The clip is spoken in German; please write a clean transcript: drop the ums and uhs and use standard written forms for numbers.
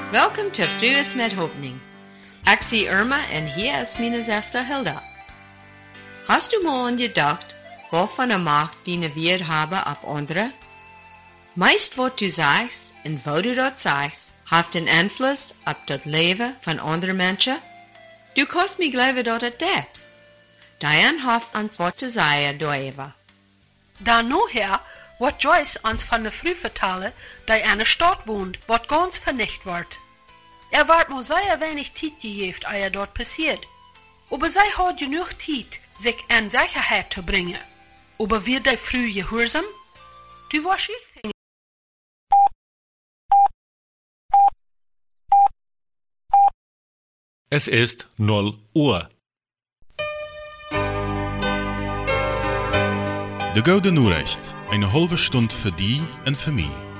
Welcome to Frues met Hoffnung. Ik zie Irma en hier is mijn zuster Hilda. Hast du mal angedacht, wovon eine Macht die wir haben auf andere? Meist wat du sagst en wo du dat sagst, heeft een Einfluss op das Leben von anderen Menschen. Du kannst mir glauben, dat het dat. Diane heeft ons wat te zeggen daarover. Dan her wordt Joyce ons van de Früh vertellen, die in een stad woont, wat ganz vernicht wordt. Wordt maar zeer weinig tijd gegeven, als dort passiert. Aber zij had genoeg tijd, zich in Sicherheit te brengen. Aber wird die Früh gehorsam? Du warst uitvinger. Es ist 0 Uhr. De Gouden Noerecht, eine halbe Stunde für die und für mich.